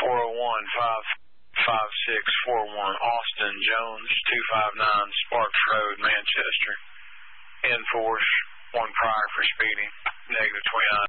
Austin Jones, 259 Sparks Road, Manchester. Enforce 1 prior for speeding, -29.